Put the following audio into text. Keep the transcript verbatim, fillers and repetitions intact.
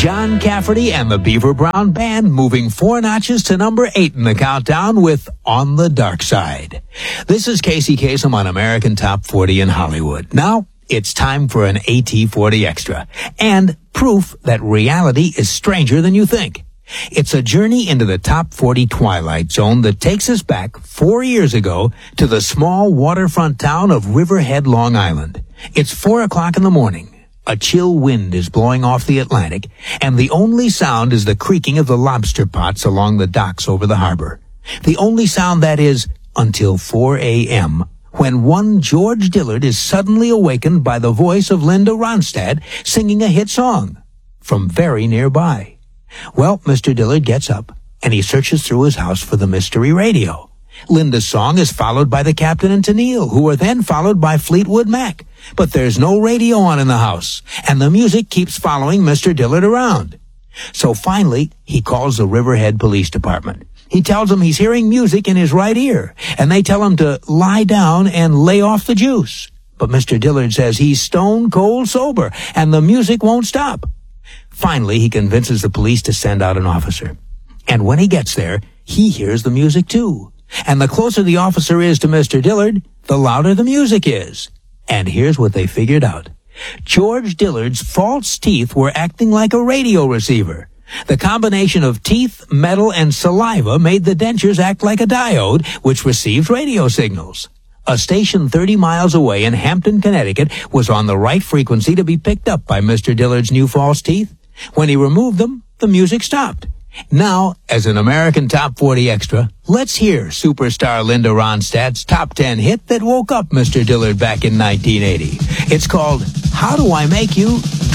John Cafferty and the Beaver Brown Band moving four notches to number eight in the countdown with On the Dark Side. This is Casey Kasem on American Top forty in Hollywood. Now, it's time for an A T forty Extra and proof that reality is stranger than you think. It's a journey into the Top forty Twilight Zone that takes us back four years ago to the small waterfront town of Riverhead, Long Island. It's four o'clock in the morning. A chill wind is blowing off the Atlantic, and the only sound is the creaking of the lobster pots along the docks over the harbor. The only sound, that is, until four a.m., when one George Dillard is suddenly awakened by the voice of Linda Ronstadt singing a hit song from very nearby. Well, Mister Dillard gets up, and he searches through his house for the mystery radio. Linda's song is followed by the Captain and Tennille, who are then followed by Fleetwood Mac. But there's no radio on in the house, and the music keeps following Mister Dillard around. So finally, he calls the Riverhead Police Department. He tells them he's hearing music in his right ear, and they tell him to lie down and lay off the juice. But Mister Dillard says he's stone cold sober, and the music won't stop. Finally, he convinces the police to send out an officer. And when he gets there, he hears the music too. And the closer the officer is to Mister Dillard, the louder the music is. And here's what they figured out. George Dillard's false teeth were acting like a radio receiver. The combination of teeth, metal, and saliva made the dentures act like a diode, which receives radio signals. A station thirty miles away in Hampton, Connecticut, was on the right frequency to be picked up by Mister Dillard's new false teeth. When he removed them, the music stopped. Now, as an American Top forty Extra, let's hear superstar Linda Ronstadt's top ten hit that woke up Mister Dillard back in nineteen eighty. It's called How Do I Make You